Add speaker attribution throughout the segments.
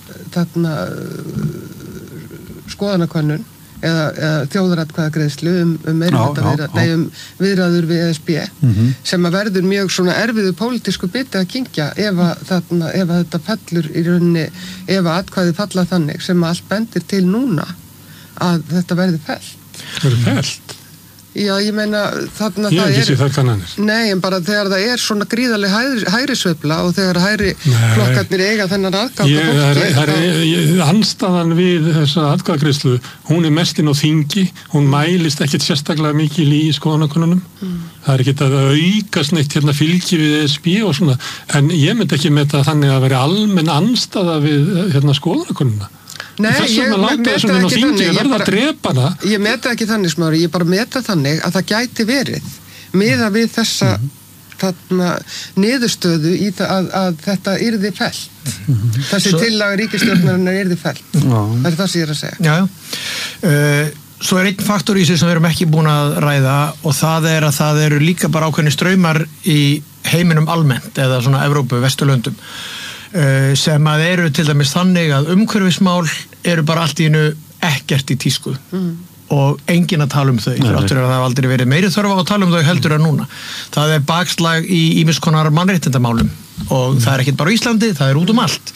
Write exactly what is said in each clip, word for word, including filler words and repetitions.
Speaker 1: þarna skoðanakönnun eða, eða þjóðaratkvæðagreiðslu um, um meirihluta um viðræður við E S B mm-hmm. sem að verður mjög svona erfiðu pólitísku biti að kyngja ef að, þarna, ef að þetta fellur í rauninni, ef að atkvæði falla þannig sem að allt bendir til núna að þetta verði fellt.
Speaker 2: Verði fellt?
Speaker 1: Já, ég meina þarna
Speaker 2: ég
Speaker 1: það
Speaker 2: er... Ég þær kannanir.
Speaker 1: Nei, en bara þegar það er svona gríðarleg hægri, hægri sveifla og þegar hægri flokkarnir eiga þennan aðgang
Speaker 2: ég,
Speaker 1: og fólki...
Speaker 2: Það er andstaðan við þessa atkvæðagreiðslu, hún er mest inn á þingi, hún mælist ekkert sérstaklega mikil í skoðanakönnunum. Mm. Það er ekkert að aukast neitt hérna fylgi við E S B og svona, en ég myndi ekki með það þannig að veri almenn andstaða við hérna skoðanakönnuna.
Speaker 1: Nei, ég meta ekki þannig, ég,
Speaker 2: bara,
Speaker 1: ég meta ekki þannig smári, ég bara meta þannig að það gæti verið miða við þessa mm-hmm. þarna niðurstöðu í það að, að þetta yrði fellt. Mm-hmm. Þessi svo... tillaga ríkisstjórnarinnar yrði fellt. Mm-hmm. Það er það sem ég er að segja.
Speaker 3: Já, já. Uh, svo er einn faktor í sig sem við erum ekki búin að ræða og það er að það eru líka bara ákveðni straumar í heiminum almennt eða svona Evrópu, Vesturlöndum. Uh, sem að eru til dæmis þannig að umhverfismál eru bara allt í einu ekkert í tísku mm. og enginn að tala um þau þáttur að það hafa aldrei verið meiri þörf á að tala um þau heldur en núna. Það er bakslag í ýmiss konar mannréttindamálum og mm. það er ekkert bara á Íslandi, það er út um allt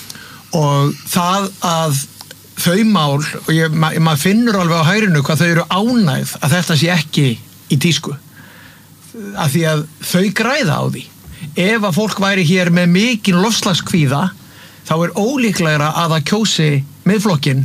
Speaker 3: og það að þau mál og ég, ma, maður finnur alveg á hægrinu hvað þau eru ánægð að þetta sé ekki í tísku af því að þau græða á því. Ef að fólk væri hér með mikinn loftslagskvíða þá er ólíklegra að það kjósi miðflokkinn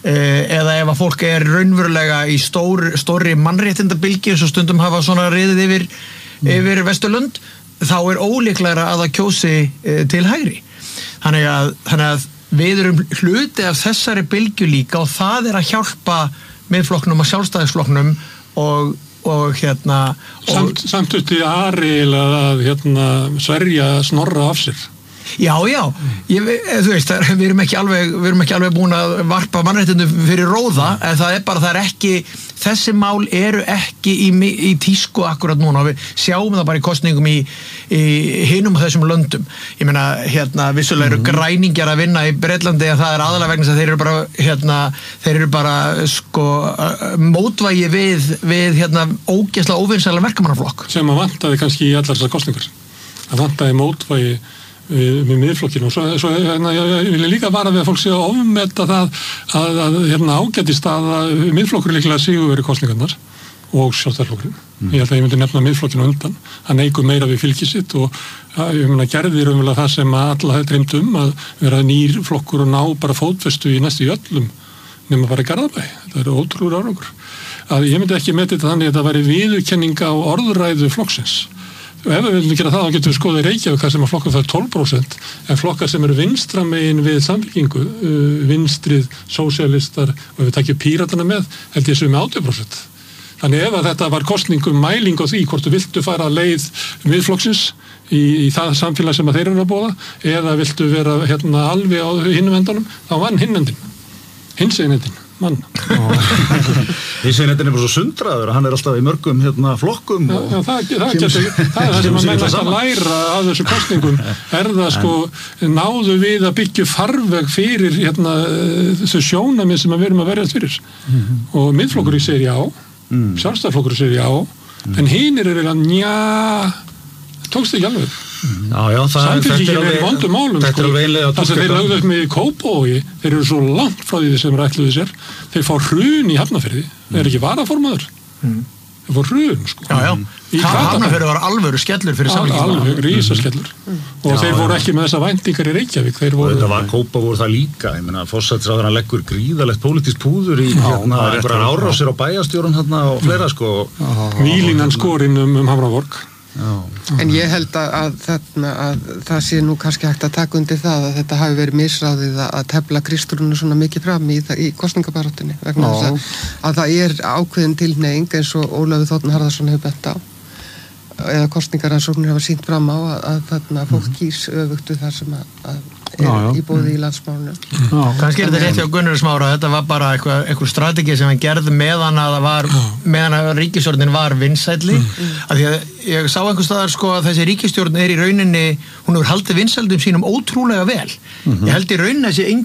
Speaker 3: eða ef að fólk er raunverulega í stór, stóri mannréttindabylgju eins og stundum hafa svona riðið yfir, mm. yfir Vesturlund þá er ólíklegra að það kjósi til hægri. Þannig að, þannig að við erum hluti af þessari bylgju líka og það er að hjálpa miðflokknum og sjálfstæðisflokknum og og hérna og
Speaker 2: samt, samt uti Ari að hérna Sverja Snorra af sér.
Speaker 3: Já, já, ég, þú veist, við erum ekki alveg, við erum ekki alveg búin að varpa mannréttindum fyrir róða, en það er bara, það er ekki, þessi mál eru ekki í, í tísku akkurat núna, og við sjáum það bara í kosningum í, í hinum þessum löndum. Ég meina, hérna, vissulega eru græningjar að vinna í Bretlandi, að það er aðalega vegna þess að þeir eru bara, hérna, þeir eru bara, sko, mótvægi við, við, hérna, ógeðslega óvinsæla verkamannaflokk.
Speaker 2: Sem að vantaði kannski í allar þessar kosningar. Það vantaði mótvægi við, við miðflokkinu og svo, svo hérna, ég vil líka vara við að fólk sé að ofmeta það að, að hérna ágætist að miðflokkur líklega sigur verið kosningarnar og sjálfstæðisflokkurinn. Mm. Ég held að ég myndi nefna miðflokkinu undan. Hann eigur meira við fylgi sitt og ja, ég meina gerði raunverulega það sem alla hefði dreymt um að vera nýr flokkur og ná bara fótfestu í næstu í öllum nema bara í Garðabæ. Þetta er ótrúlegur árangur. Að ég myndi ekki meta þetta þannig að þetta væri viðurkenning á orðræðu flokksins. Og ef við viljum gera það, þá getum við skoðað í Reykjavík sem að flokka það er tólf prósent, en flokkar sem eru vinstra megin við samfylkingu, uh, vinstrið, sósíalistar, og ef við takjum píratana með, held ég sem með átján prósent. Þannig ef að þetta var kosningum mæling á því hvort þú viltu fara leið miðflokksins í, í það samfélag sem að þeir eru að boða, eða viltu vera hérna alveg á hinum endanum, þá vann hinn endin, hins egin endin. Mann.
Speaker 4: Hinsegin er bara svo sundraður, hann er alltaf í mörgum hérna, flokkum
Speaker 2: já, já, það, það, getur, það er það sem að menn ætti að læra af þessu kosningum er það sko, náðu við að byggja farveg fyrir hérna, þessu sjónamið sem við erum að verjast fyrir mm-hmm. og miðflokkur segir já mm. sjálfstæðisflokkur segir já mm. en hinir eru að njá tókst ekki alveg
Speaker 4: Já, já, það
Speaker 2: samfélgingin er í vondum málum
Speaker 4: þetta er alveg einlega
Speaker 2: þess að þeir lögðu upp með Kópavogi þeir eru svo langt frá því sem rætluðu sér þeir fá hrun í Hafnarfirði þeir eru ekki varaformaður mm. þeir fá hrun sko
Speaker 3: já, já. Hafnarfirði var alvöru skellur fyrir samfélgingin
Speaker 2: alveg rísa skellur mm. og já, þeir voru ekki með þessa væntingar í Reykjavík voru...
Speaker 4: þetta var Kópavogur það líka ég meina forsætisráðherra leggur gríðalegt pólitískt púður í hérna einhverjar árásir á bæjarstjórun hérna og fleira sko
Speaker 2: Vílinan skorinn um, um Hafnarborg
Speaker 1: Já. En ég held að, að, þarna, að það sé nú kannski hægt að taka undir það að þetta hafi verið misráðið að, að tefla Kristrúnu svona mikið fram í, í kosningabaráttunni vegna þess að, að það er ákveðin tilhneiging eins og Ólafur Þ. Harðarson hefur bent á eða kosningaransóknir hafa sýnt fram á að, að þarna fólk kýs öfugtu þar sem að, að er já, já. Í bóði í landsmálunum
Speaker 3: kannski er þetta rétt hjá Gunnar Smára þetta var bara eitthvað, eitthvað strategi sem hann gerði meðan að það var meðan að ríkisstjórnin var vinsælli mm. af því að ég sá einhvers staðar sko að þessi ríkisstjórn er í rauninni hún hefur haldið vinsældum sínum ótrúlega vel mm-hmm. ég held í rauninni að þessi